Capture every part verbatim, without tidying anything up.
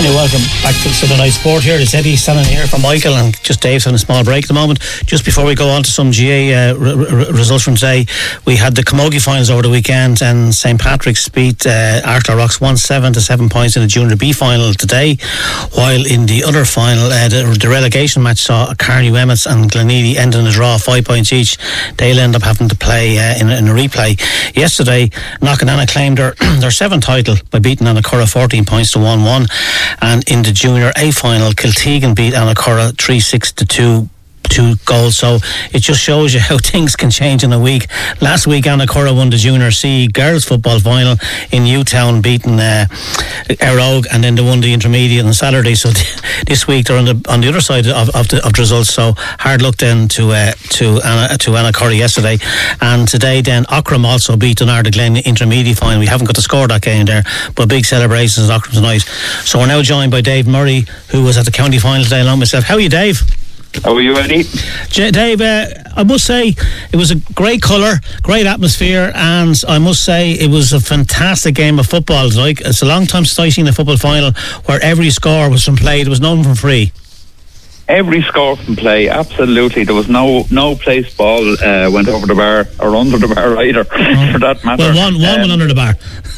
Anyway, welcome back to Sunday Night Sport here. It's Eddie standing here for Michael, and just Dave's on a small break at the moment. Just before we go on to some G A uh, r- r- results from today, we had the Camogie finals over the weekend, and Saint Patrick's beat uh, Arklow Rocks one seven to seven points in the Junior B final today, while in the other final, uh, the, the relegation match saw Carnew Emmets and Gleneedy end in a draw, five points each. They'll end up having to play uh, in, in a replay. Yesterday, Knocknana claimed their, their seventh title by beating Annacurra fourteen points to one one. And in the Junior A final, Kiltegan beat Annacurra three six to two. Two goals, so it just shows you how things can change in a week. Last week Annacurra won the Junior C girls football final in Newtown, beating uh, Erogue, and then they won the intermediate on Saturday. So th- this week they're on the on the other side of, of, the, of the results. So hard luck then to uh, to Anna, to Annacurra yesterday, and today then Ockram also beat Dunarda Glen intermediate final. We haven't got to score that game there, but big celebrations at Ockram tonight. So we're now joined by Dave Murray, who was at the county final today along with myself. How are you, Dave? How are you, Eddie? J- Dave, uh, I must say it was a great colour, great atmosphere, and I must say it was a fantastic game of football. Like, it's a long time since I've seen a football final where every score was from play. There was none from free. Every score from play, absolutely. There was no no place ball uh, went over the bar or under the bar either, oh. for that matter. Well, one, one um, went under the bar.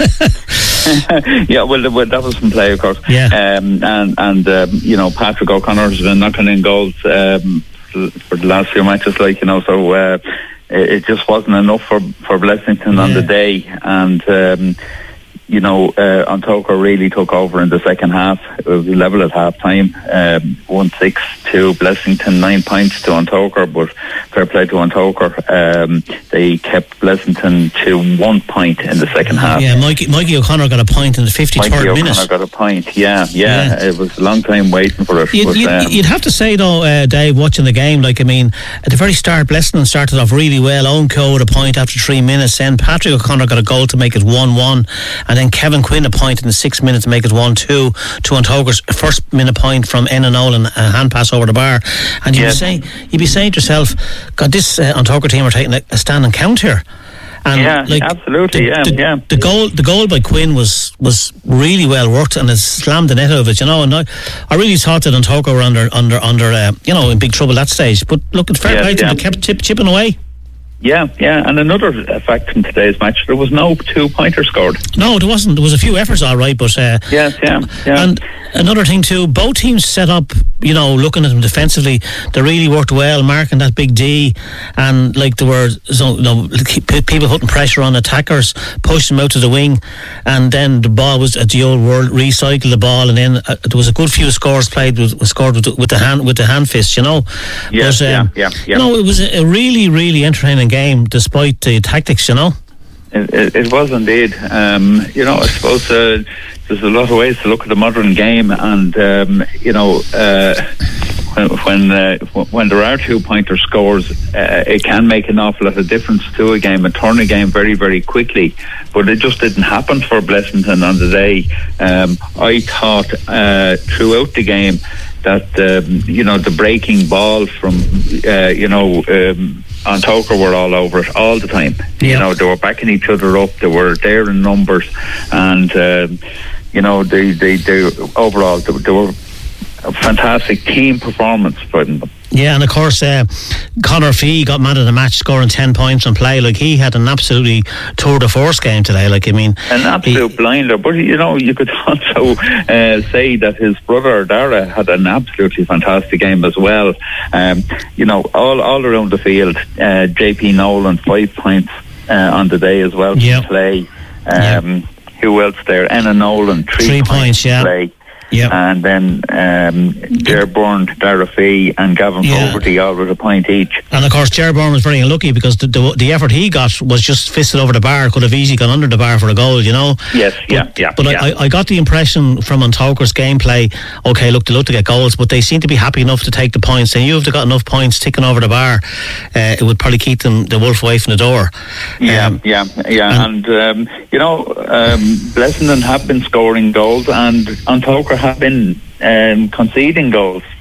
yeah, well, well, that was from play, of course. Yeah. Um, and, and um, you know, Patrick O'Connor has been knocking in goals um, for the last few matches, like, you know, so uh, it, it just wasn't enough for, for Blessington yeah. on the day. And... Um, You know, uh, Antogher really took over in the second half. It was level at half time. Um, one six to Blessington, nine points to Antogher, but fair play to Antogher. Um, they kept Blessington to one point in the second half. Yeah, Mikey, Mikey O'Connor got a point in the fifty-third Mikey minute. O'Connor got a point, yeah, yeah. yeah. It was a long time waiting for it. You'd, but, you'd, um, you'd have to say, though, uh, Dave, watching the game, like, I mean, at the very start, Blessington started off really well. Owen Coe with a point after three minutes. Then Patrick O'Connor got a goal to make it one one. And then Kevin Quinn a point in the sixth minute to make it one two to Antogher's first minute point from Enan Nolan, a hand pass over the bar. And you'd, yes. be, saying, you'd be saying to yourself, God, this uh, Antogher team are taking a, a stand and count here. And yeah, like, absolutely. The, yeah, the, yeah. The goal, the goal by Quinn was was really well worked, and it slammed the net out of it. You know, and I, I really thought that Antogher were under under under uh, you know, in big trouble that stage. But look, it's fair yes, play to yeah. them. They kept chip, chipping away. Yeah, yeah, and another fact from today's match, there was no two-pointer scored. No, there wasn't. There was a few efforts, all right, but... Uh, yes, yeah, yeah. And another thing too, both teams set up, you know, looking at them defensively, they really worked well, marking that big D, and like there were so, you know, people putting pressure on attackers, pushing them out to the wing, and then the ball was, at the old world, recycle the ball, and then uh, there was a good few scores played, with, scored with, with the hand with the hand fist, you know. Yes, but, um, yeah, yeah, yeah. You know, it was a, a really, really entertaining game despite the tactics, you know. It, it, it was indeed. Um, you know, I suppose uh, there's a lot of ways to look at the modern game, and um, you know, uh, when when, uh, when there are two-pointer scores, uh, it can make an awful lot of difference to a game and turn a game very, very quickly. But it just didn't happen for Blessington on the day. Um, I thought uh, throughout the game that um, you know, the breaking ball from uh, you know um, Antogher were all over it all the time. Yeah. You know, they were backing each other up. They were there in numbers, and um, you know, they they, they overall they, they were a fantastic team performance for them. Yeah, and of course, uh, Conor Fee got man of the match, scoring ten points on play. Like, he had an absolutely tour de force game today. Like, I mean, an absolute he, blinder. But you know, you could also uh, say that his brother Dara had an absolutely fantastic game as well. Um, you know, all all around the field, uh, J P Nolan five points uh, on the day as well. Yep. To play. Um, yep. Who else there? Enan Nolan three, three points, points. Yeah. Play. Yep. And then um, Ger Byrne, Dara Fee and Gavin yeah. Fogarty all with a point each. And of course Ger Byrne was very unlucky because the, the the effort he got was just fisted over the bar. Could have easily gone under the bar for a goal, you know. Yes, but, yeah, yeah. But yeah. I, I got the impression from Antogher's gameplay, okay, look, they look to get goals, but they seem to be happy enough to take the points. And you've got enough points ticking over the bar, uh, it would probably keep them the wolf away from the door. Yeah, um, yeah, yeah. And, and um, you know, um, Blessington have been scoring goals, and Antogher have been um, conceding goals.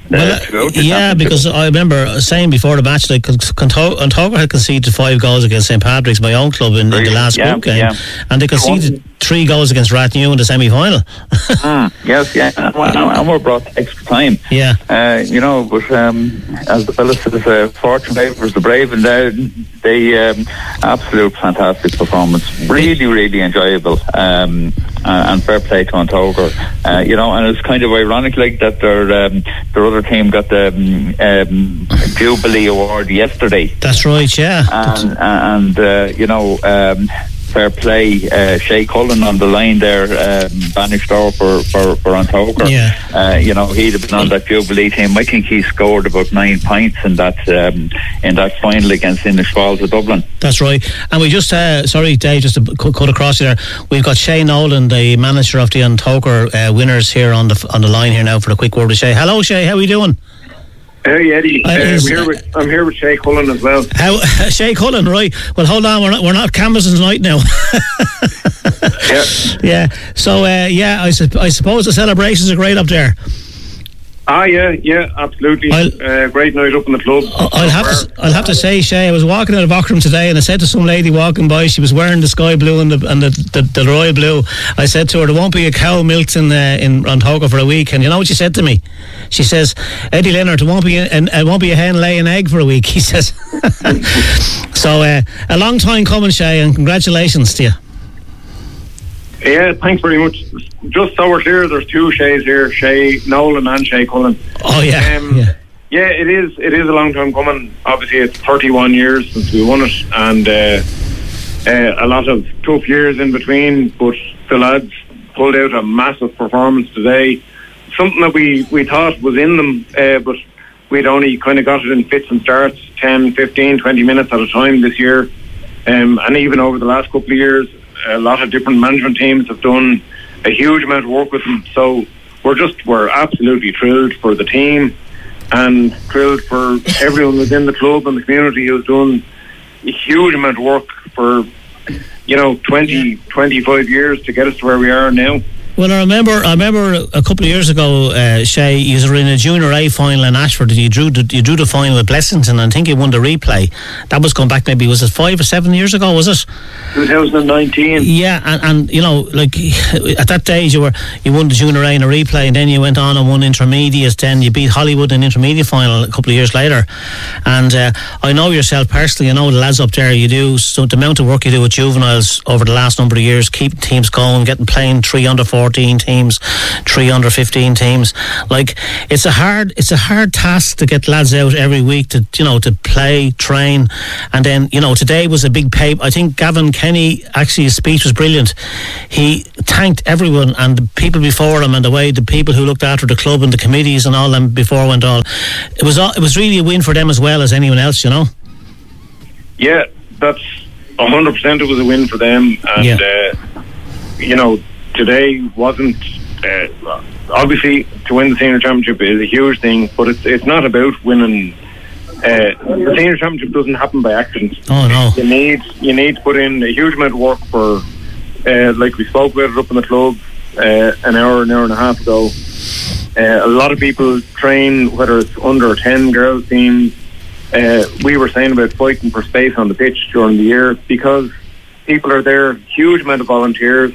well, uh, yeah, because I remember saying before the match that Clontoker had conceded five goals against Saint Patrick's, my own club, in, in the last yeah, group game, yeah. and they conceded three goals against Rathnew in the semi-final. mm, yes, yeah, and, and we're brought to extra time. Yeah, uh, you know, but um, as the fellas says, uh, fortune favours the brave, and they, they um, absolute fantastic performance, really, really enjoyable, um, and, and fair play to Clontoker. Uh, you know, and it's kind of ironic, like that their um, their other team got the um, Jubilee Award yesterday. That's right, yeah. And, and uh, you know, um, fair play, uh, Shay Cullen on the line there, um, banished over for, for, for Clontoker. Yeah. Uh, you know, he'd have been on that Jubilee team. I think he scored about nine points in that um, in that final against Innisfalls of Dublin. That's right. And we just, uh, sorry Dave, just to cut across you there, we've got Shay Nolan, the manager of the Clontoker uh, winners here on the on the line here now for a quick word with Shay. Hello Shay, how are we doing? Hey Eddie, uh, I'm, here with, I'm here with Shay Cullen as well. How, uh, Shay Cullen, right? Well, hold on, we're not we're not canvassing tonight now. yeah, yeah. So uh, yeah, I, su- I suppose the celebrations are great up there. Ah, yeah, yeah, absolutely. Uh, great night up in the club. I'll have to, I'll have to say, Shay, I was walking out of Auckland today, and I said to some lady walking by, she was wearing the sky blue and the and the, the, the royal blue. I said to her, there won't be a cow milked in uh, in Clontoker for a week. And you know what she said to me? She says, Eddie Leonard, there won't be a, it won't be a hen lay an egg for a week. He says. So uh, a long time coming, Shay, and congratulations to you. Yeah, thanks very much. Just so we're clear, there's two Shays here, Shay Nolan and Shay Cullen. Oh yeah, um, yeah. Yeah, it is. It is a long time coming. Obviously, it's thirty-one years since we won it, and uh, uh, a lot of tough years in between. But the lads pulled out a massive performance today. Something that we, we thought was in them, uh, but we'd only kind of got it in fits and starts, ten, fifteen, twenty minutes at a time this year, um, and even over the last couple of years. A lot of different management teams have done a huge amount of work with them, so we're just we're absolutely thrilled for the team and thrilled for everyone within the club and the community who's done a huge amount of work for, you know, twenty, twenty-five years to get us to where we are now. Well, I remember, I remember a couple of years ago, uh, Shay, you were in a Junior A final in Ashford. You drew, the, you drew the final with Blessington, and I think you won the replay. That was going back maybe, was it five or seven years ago? Was it? twenty nineteen. Yeah, and, and you know, like at that stage, you were you won the Junior A in a replay, and then you went on and won intermediate. Then you beat Hollywood in intermediate final a couple of years later. And uh, I know yourself personally. I know the lads up there. You do so the amount of work you do with juveniles over the last number of years, keeping teams going, getting playing three under four. teams, three under fifteen teams. Like it's a hard, it's a hard task to get lads out every week to you know to play, train, and then you know today was a big pay. I think Gavin Kenny actually his speech was brilliant. He thanked everyone and the people before him and the way the people who looked after the club and the committees and all them before went on. It was all, it was really a win for them as well as anyone else, you know. Yeah, that's a hundred percent. It was a win for them, and yeah. uh, you know. Today wasn't uh, obviously to win the senior championship is a huge thing, but it's it's not about winning. Uh, the senior championship doesn't happen by accident. Oh no! You need you need to put in a huge amount of work for, uh, like we spoke about it up in the club uh, an hour, an hour and a half ago. Uh, a lot of people train, whether it's under ten girls teams. Uh, we were saying about fighting for space on the pitch during the year because people are there. Huge amount of volunteers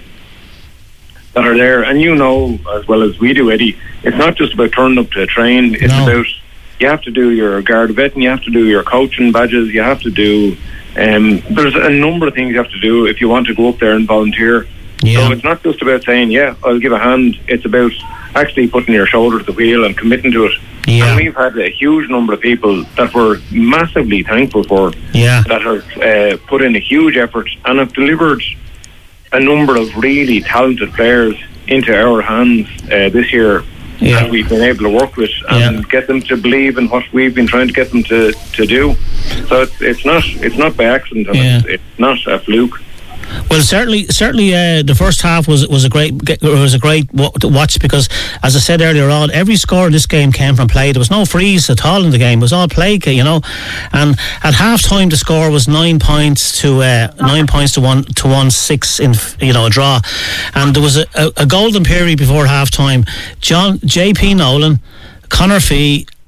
that are there, and you know as well as we do, Eddie, it's not just about turning up to train, it's no. about you have to do your guard vetting, you have to do your coaching badges, you have to do um, there's a number of things you have to do if you want to go up there and volunteer. Yeah. So it's not just about saying, yeah, I'll give a hand, it's about actually putting your shoulder to the wheel and committing to it. Yeah. And we've had a huge number of people that we're massively thankful for, yeah. that have uh, put in a huge effort and have delivered a number of really talented players into our hands uh, this year, yeah. that we've been able to work with and yeah. get them to believe in what we've been trying to get them to, to do. So it's it's not it's not by accident, and yeah. it's, it's not a fluke. Well, certainly, certainly, uh, the first half was was a great was a great watch because, as I said earlier on, every score in this game came from play. There was no freeze at all in the game; it was all play, you know. And at half time, the score was nine points to uh, nine points to one to one six in you know a draw. And there was a, a, a golden period before half time. John J P Nolan, Conor Fee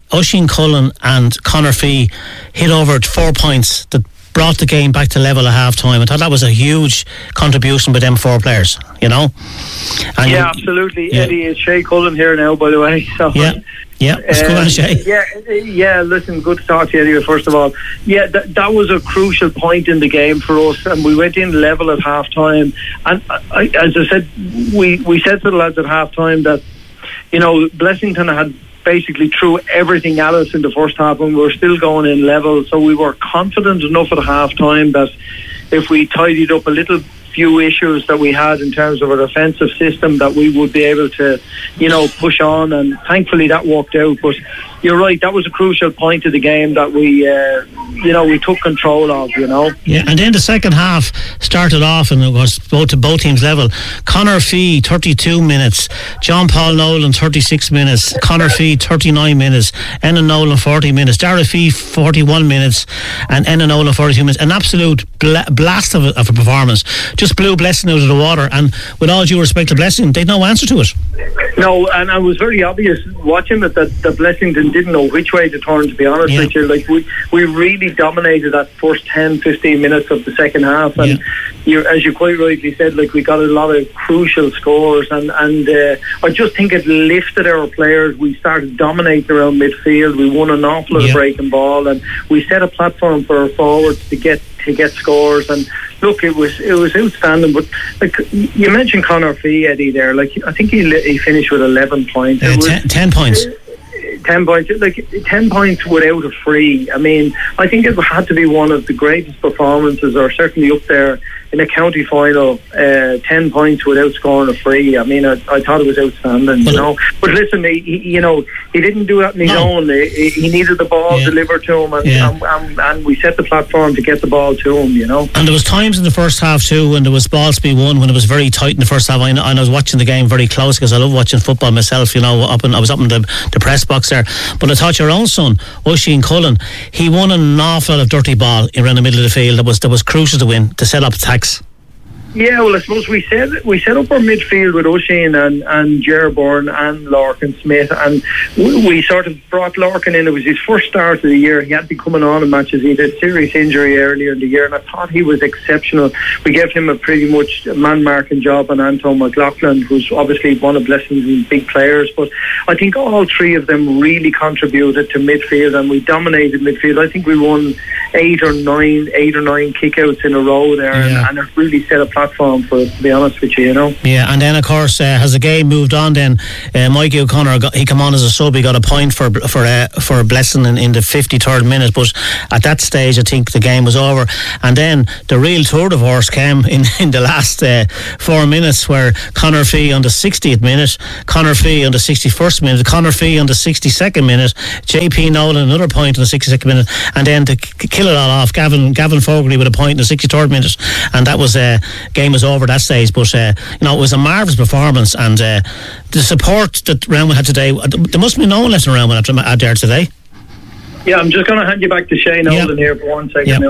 Oisin Cullen and Conor Fee hit over four points that brought the game back to level at half time. I thought that was a huge contribution by them four players, you know. And yeah, absolutely. Yeah. Eddie, it's Shay Cullen here now, by the way. So, yeah, yeah, it's um, cool, Shay. Yeah, yeah. Listen, good to talk to you, anyway. First of all, yeah, that, that was a crucial point in the game for us, and we went in level at half time. And I, as I said, we we said to the lads at half time that, you know, Blessington had basically threw everything at us in the first half, and we were still going in level, so we were confident enough at half time that if we tidied up a little few issues that we had in terms of our defensive system, that we would be able to, you know, push on, and thankfully that worked out. But you're right, that was a crucial point of the game that we uh, you know, we took control of, you know. Yeah, and then the second half started off, and it was both to both teams level. Conor Fee thirty-two minutes, John Paul Nolan thirty-six minutes, Conor Fee thirty-nine minutes, Enan Nolan forty minutes, Dara Fee forty-one minutes, and Enan Nolan forty-two minutes. An absolute bla- blast of a, of a performance. Just blew Blessing out of the water, and with all due respect to Blessing, they'd no answer to it. No, and it was very obvious watching it that, that Blessington didn't know which way to turn, to be honest yeah. with you. Like, we, we really dominated that first ten, fifteen minutes of the second half, and yeah. you, as you quite rightly said, like, we got a lot of crucial scores, and, and uh, I just think it lifted our players. We started dominating around midfield. We won an awful lot yeah. of breaking ball, and we set a platform for our forwards to get to get scores. And look, it was it was outstanding. But like you mentioned, Conor Fee, Eddie, there, like I think he he finished with eleven points. Uh, was, ten, ten points. Ten points, like ten points without a free. I mean, I think it had to be one of the greatest performances, or certainly up there in a county final. Uh, ten points without scoring a free. I mean, I, I thought it was outstanding. Well, you know, but listen, he, he, you know, he didn't do it on his no. own. He, he needed the ball yeah. delivered to him, and, yeah. and, and, and we set the platform to get the ball to him. You know, and there was times in the first half too when there was balls to be won, when it was very tight in the first half. I, and I was watching the game very close because I love watching football myself. You know, up in, I was up in the, the press box there. But I thought your own son, Oisin Cullen, he won an awful lot of dirty ball around the middle of the field that was that was crucial to win, to set up attacks. Yeah, well, I suppose we set we set up our midfield with Oisin and, and Ger Byrne and Larkin Smith, and we, we sort of brought Larkin in. It was his first start of the year. He had been coming on in matches. He had a serious injury earlier in the year, and I thought he was exceptional. We gave him a pretty much man-marking job on Anton McLaughlin, who's obviously one of Blessington's big players. But I think all three of them really contributed to midfield, and we dominated midfield. I think we won eight or nine, eight or nine kickouts in a row there, yeah. and, and it really set a platform for it, to be honest with you, you know. Yeah, and then of course, uh, as the game moved on, then uh, Mikey O'Connor got, he came on as a sub. He got a point for for uh, for Blessing in, in the fifty-third minute, but at that stage, I think the game was over. And then the real tour de force came in in the last uh, four minutes, where Conor Fee on the sixtieth minute, Conor Fee on the sixty-first minute, Conor Fee on the sixty-second minute, J P Nolan another point on the sixty-second minute, and then to k- kill it all off, Gavin Gavin Fogarty with a point in the sixty-third minute, and that was a uh, game was over that stage. But uh, you know, it was a marvellous performance, and uh, the support that Roundwood had today, there must be no one left in Roundwood out there today. Yeah, I'm just going to hand you back to Shay Nolan yeah. here for one second yeah. now.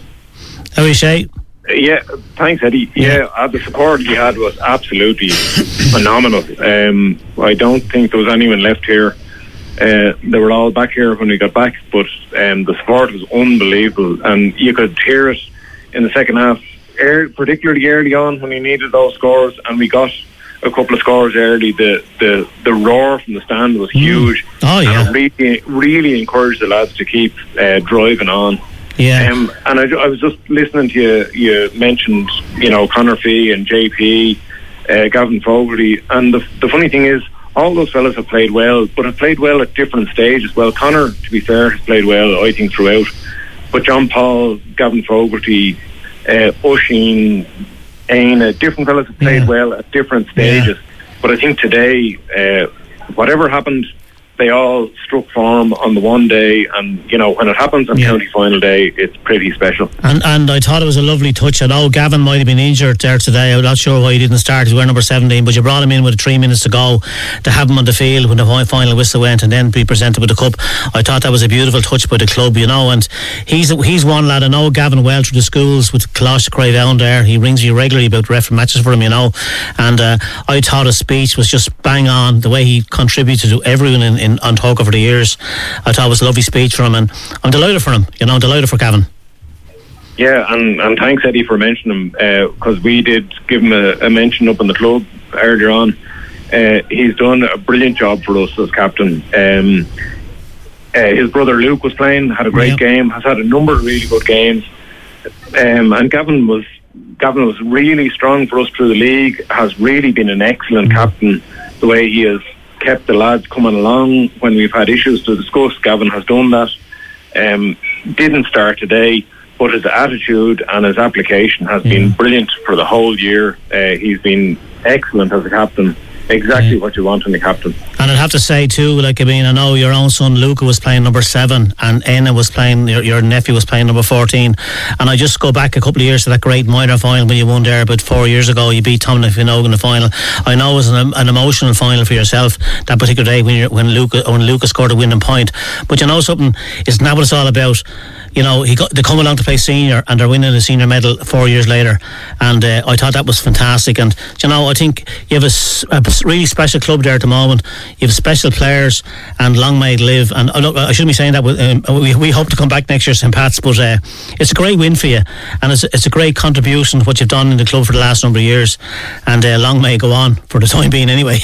How are you, Shay? Yeah, thanks, Eddie. Yeah, yeah uh, the support we had was absolutely phenomenal. Um, I don't think there was anyone left here. Uh, they were all back here when we got back, but um, the support was unbelievable, and you could hear it in the second half, er, particularly early on when we needed those scores, and we got a couple of scores early. The the, the roar from the stand was huge. Mm. Oh yeah, and it really really encouraged the lads to keep uh, driving on. Yeah, um, and I, I was just listening to you. You mentioned, you know, Conor Fee and J P, uh, Gavin Fogarty, and the the funny thing is, all those fellas have played well, but have played well at different stages. Well, Conor, to be fair, has played well, I think, throughout. But John Paul, Gavin Fogarty, uh, Oisin, Aina, different fellas have played yeah. well at different stages. Yeah. But I think today, uh, whatever happened, they all struck form on the one day, and you know, when it happens on yeah. county final day, it's pretty special. And and I thought it was a lovely touch. I know Gavin might have been injured there today. I'm not sure why he didn't start. He's wearing number seventeen, but you brought him in with three minutes to go to have him on the field when the final whistle went, and then be presented with the cup. I thought that was a beautiful touch by the club, you know. And he's he's one lad. I know Gavin well through the schools with Colosh Craigdown there. He rings me regularly about referee matches for him, you know. And uh, I thought his speech was just bang on. The way he contributed to everyone in in on Talk over the years. I thought it was a lovely speech from him, and I'm delighted for him. You know, I'm delighted for Gavin. Yeah, and, and thanks, Eddie, for mentioning him, because uh, we did give him a, a mention up in the club earlier on. Uh, he's done a brilliant job for us as captain. Um, uh, his brother Luke was playing, had a great yeah. game, has had a number of really good games. Um, and Gavin was Gavin was really strong for us through the league, has really been an excellent captain. The way he has kept the lads coming along when we've had issues to discuss, Gavin has done that. Um, didn't start today, but his attitude and his application has yeah. been brilliant for the whole year. Uh, he's been excellent as a captain. Exactly yeah. what you want in the captain. And I'd have to say too, like, I mean, I know your own son Luca was playing number seven, and Enna was playing, your, your nephew was playing number fourteen, and I just go back a couple of years to that great minor final when you won there about four years ago. You beat Tom Finogue in the final. I know it was an, an emotional final for yourself that particular day when, you're, when Luca when Luca scored a winning point. But you know something, isn't that what it's all about? You know, he got, they come along to play senior and they're winning the senior medal four years later, and uh, I thought that was fantastic. And you know, I think you have a, a really special club there at the moment. You have special players, and long may it live. And uh, look, I shouldn't be saying that. Um, we, we hope to come back next year, Saint Pat's, but uh, it's a great win for you, and it's, it's a great contribution to what you've done in the club for the last number of years, and uh, long may it go on for the time being anyway.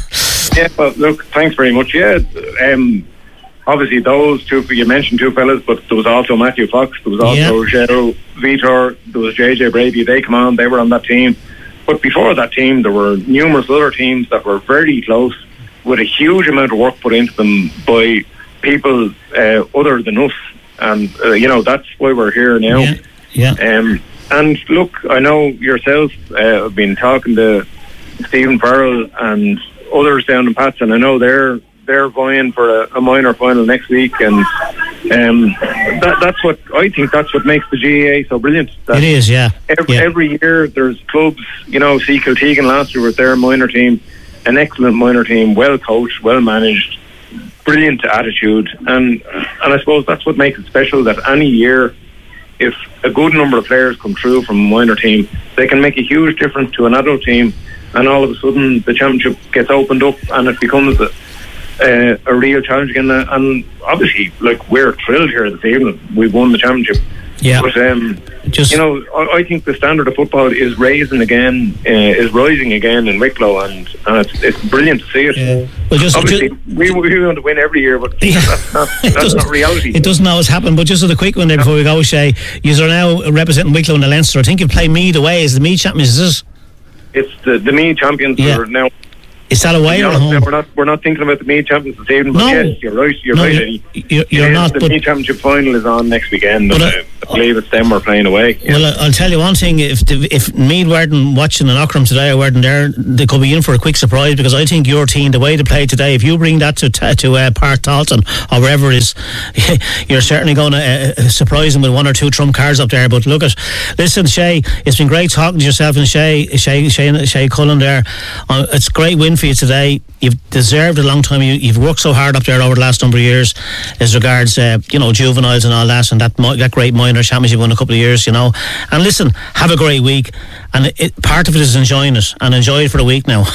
Yeah, well, look, thanks very much. Yeah, um, obviously those two, you mentioned two fellas, but there was also Matthew Fox, there was also yeah. Gerald Vitor, there was J J Brady. They come on, they were on that team. But before that team, there were numerous other teams that were very close, with a huge amount of work put into them by people uh, other than us. And, uh, you know, that's why we're here now. Yeah. yeah. Um, and look, I know yourself, uh, I've been talking to Stephen Farrell and others down in Pats, and I know they're they're vying for a, a minor final next week, and um, that, that's what I think. That's what makes the G A A so brilliant. It is, yeah. Every, yeah. every year there's clubs. You know, see Kiltegan last year with their minor team, an excellent minor team, well coached, well managed, brilliant attitude, and and I suppose that's what makes it special. That any year, if a good number of players come through from a minor team, they can make a huge difference to an adult team, and all of a sudden the championship gets opened up and it becomes a, a, a real challenge again. And obviously, like, we're thrilled here this evening. We've won the championship. Yeah. But um, just, you know, I, I think the standard of football is raising again, uh, is rising again in Wicklow, and, and it's, it's brilliant to see it. Yeah. Well, just, obviously, just, we, we want to win every year, but yeah. that's, not, that's not reality. It doesn't always happen. But just as a quick one there before we go, Shay, you are now representing Wicklow in the Leinster. I think you play Meath away. Is the Meath champions? Is it? It's the the Meath champions. Yeah. Are now. Is that away or at home? We're not. We're not thinking about the Meath champions this evening. But no, yes, you're right. You're no, right. You're, Eddie. you're, you're not. The but Meath championship final is on next weekend. But and, uh, I believe it's them we're playing away. Well, yeah. I'll tell you one thing. If if Meath weren't watching an Ockram today or weren't there, they could be in for a quick surprise, because I think your team, the way they played today, if you bring that to to uh, Park Talton or wherever it is, you're certainly going to uh, surprise them with one or two trump cards up there. But look at, listen, Shay, it's been great talking to yourself and Shay, Shay, Shay, Shay Cullen there. Uh, it's a great win for you today. You've deserved a long time. You, you've worked so hard up there over the last number of years as regards, uh, you know, juveniles and all that, and that that great minor championship you won a couple of years, you know. And listen, have a great week. And it, it, part of it is enjoying it, and enjoy it for the week now.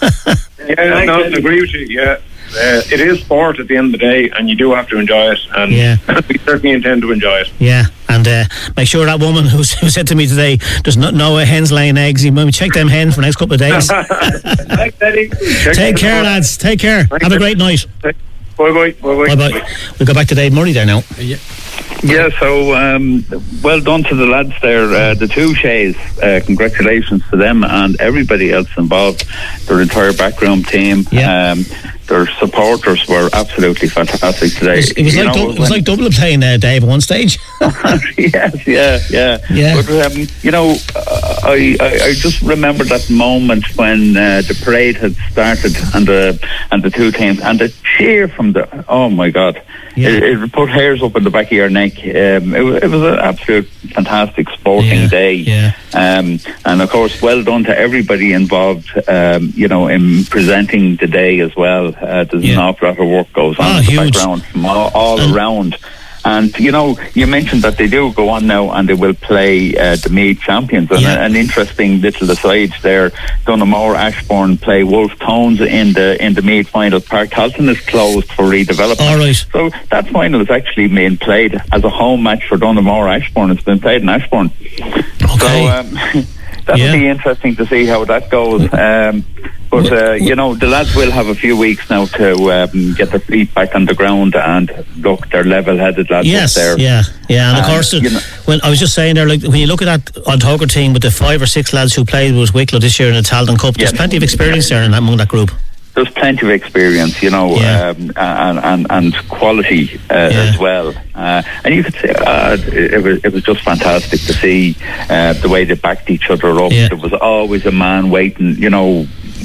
Yeah, no, I agree with you. Yeah, uh, it is sport at the end of the day, and you do have to enjoy it. And yeah. we certainly intend to enjoy it. Yeah. And uh, make sure that woman who, who said to me today, there's no, no hens laying eggs, you maybe check them hens for the next couple of days. Thanks, Eddie. Take care, lads. Take care. Thanks. Have a great night. Bye bye. Bye bye. We'll go back to Dave Murray there now. Yeah. Yeah, so um, well done to the lads there, uh, the two Shays. Uh, congratulations to them and everybody else involved, their entire background team. Yeah. Um, their supporters were absolutely fantastic today. It was, it was like know, du- it was like Dublin playing uh, Dave at one stage. Yes, yeah, yeah. yeah. But um, you know, uh, I, I I just remember that moment when uh, the parade had started and the and the two teams and the cheer from the oh my God. Yeah. It, it put hairs up in the back of your neck. Um, it, it was an absolute fantastic sporting yeah, day. Yeah. Um, and of course, well done to everybody involved, um, you know, in presenting the day as well. Uh, there's yeah. an awful lot of work goes on oh, in the huge. background from all, all and, around. And, you know, you mentioned that they do go on now and they will play uh, the Meath champions. And Yeah. an interesting little aside there, Donaghmore Ashbourne play Wolf Tones in the in the Meath final. Park Talton is closed for redevelopment. All right. So that final is actually being played as a home match for Donaghmore Ashbourne. It's been played in Ashbourne. Okay. So um, that'll Yeah. be interesting to see how that goes. Um, but, uh, you know, the lads will have a few weeks now to um, get their feet back on the ground, and look, they're level-headed lads Yes, up there. yeah, yeah, and of Um, course, you know- when I was just saying there, like when you look at that Ontoker team with the five or six lads who played with Wicklow this year in the Talton Cup, there's Yeah. plenty of experience there in that, among that group. There's plenty of experience, you know, Yeah. um, and, and and quality uh, Yeah. as well. Uh, and you could say uh, it, it was it was just fantastic to see uh, the way they backed each other up. Yeah. There was always a man waiting, you know.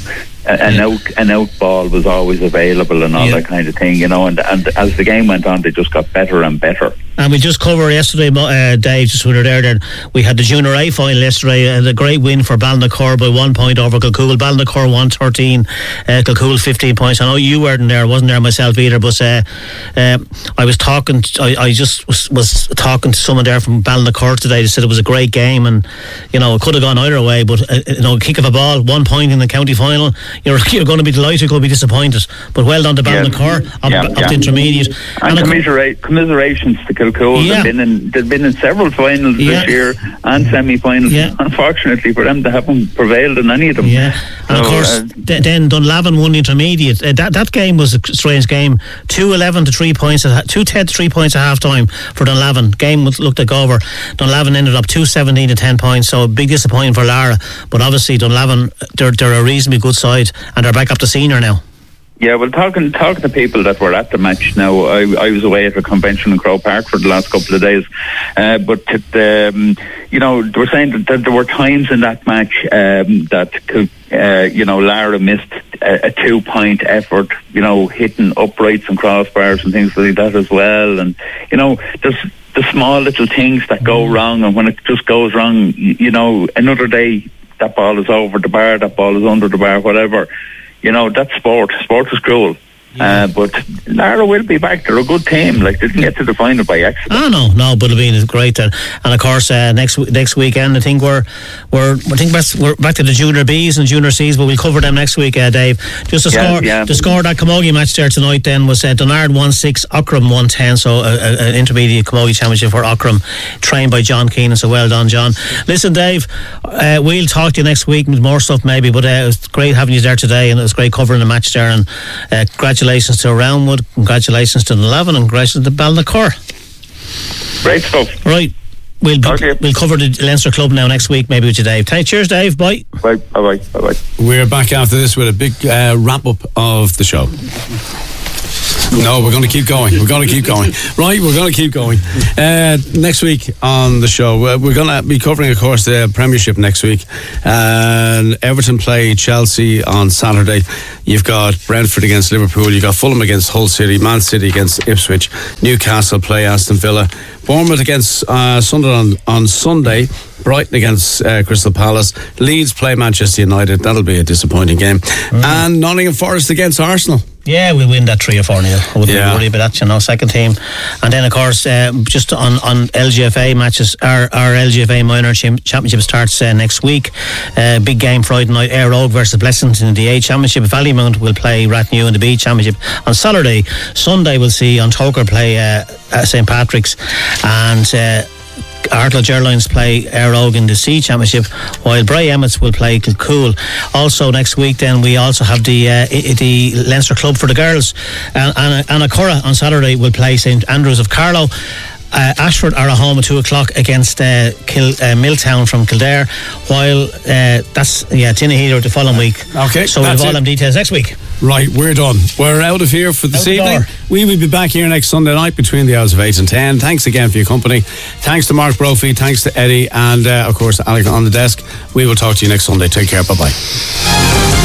a- An Yeah. out an out ball was always available and all Yeah. that kind of thing, you know. And and as the game went on, they just got better and better. And we just covered yesterday, uh, Dave, just when we were there, then we had the Junior A final yesterday, and a great win for Ballinacor by one point over Kilcool. Ballinacor one thirteen, uh, Kilcool fifteen points. I know you weren't there, I wasn't there myself either, but uh, uh, I was talking, I, I just was, was talking to someone there from Ballinacor today. They said it was a great game, and you know, it could have gone either way, but uh, you know, kick of a ball, one point in the county final, you're, you're going to be delighted, you're going to be disappointed. But well done to Yeah. Ballinacor, up, Yeah, up yeah. to intermediate. And, And of cour- commiserate, commiserations to Kilcool. Yeah. They've been in they've been in several finals Yeah. this year and semi-finals. Yeah. Unfortunately for them, they haven't prevailed in any of them. Yeah, and of So, course, uh, th- then Dunlavin won the intermediate. Uh, that that game was a strange game. Two eleven to three points. At ha- two ten to three points at half time for Dunlavin. Game was, looked like over. Dunlavin ended up two seventeen to ten points. So a big disappointment for Lara. But obviously Dunlavin, they're they're a reasonably good side, and they're back up to senior now. Yeah, well, talking talking to people that were at the match now, I, I was away at a convention in Croke Park for the last couple of days, uh, but um, you know, they were saying that, that there were times in that match um, that could, uh, you know, Lara missed a, a two point effort, you know, hitting uprights and crossbars and things like that as well, and you know, there's the small little things that go wrong, and when it just goes wrong, you, you know, another day that ball is over the bar, that ball is under the bar, whatever. You know, that's sport. Sport is cruel. Yeah. Uh, but Lara will be back. They're a good team. Like, they didn't get to the final by accident. Ah, no, no, but it'll be great then. And of course, uh, next next weekend, I think we're we're I think that's, we're back to the Junior B's and Junior C's, but we'll cover them next week, uh, Dave. Just to Yeah, score, yeah. to score that Camogie match there tonight then was uh, Dunard one six, Ockram one ten, so uh, uh, an intermediate Camogie championship for Ockram, trained by John Keenan. So well done, John. Listen, Dave, uh, we'll talk to you next week with more stuff maybe, but uh, it was great having you there today, and it was great covering the match there. And uh, congratulations to Roundwood, congratulations to Dunlavin, and congratulations to Ballinacor. Great stuff. Right. We'll Okay. we'll cover the Leinster Club now next week, maybe with you, Dave. Hey, cheers, Dave. Bye. Bye. Bye. Bye. Bye. We're back after this with a big uh, wrap up of the show. No, we're going to keep going. We're going to keep going. Right, we're going to keep going. Uh, next week on the show, uh, we're going to be covering, of course, the Premiership next week. And Everton play Chelsea on Saturday. You've got Brentford against Liverpool. You've got Fulham against Hull City. Man City against Ipswich. Newcastle play Aston Villa. Bournemouth against uh, Sunderland on Sunday. Brighton against uh, Crystal Palace. Leeds play Manchester United. That'll be a disappointing game. Mm. And Nottingham Forest against Arsenal. Yeah, we'll win that three or four nil. I wouldn't Yeah. worry about that, you know, second team. And then, of course, uh, just on, on L G F A matches, our, our L G F A Minor Championship starts uh, next week. Uh, big game Friday night, Ayr Oak versus Blessington in the A Championship. Vallymount will play Rathnew in the B Championship on Saturday. Sunday we'll see Ontoker play uh, uh, Saint Patrick's, and uh, Artledge Airlines play Ayr Oak in the C Championship, while Bray Emmets will play Kilcool. Also next week then we also have the uh, the Leinster Club for the girls, and Anna, Anna Curra on Saturday will play St Andrews of Carlow. Uh, Ashford are at home at two o'clock against uh, Kil, uh, Milltown from Kildare, while uh, that's yeah Tinahely the following week. Okay, so we'll have that's all it. them details next week. Right, we're done. We're out of here for this Out the evening. door. We will be back here next Sunday night between the hours of eight and ten. Thanks again for your company. Thanks to Mark Brophy. Thanks to Eddie. And, uh, of course, Alec on the desk. We will talk to you next Sunday. Take care. Bye-bye.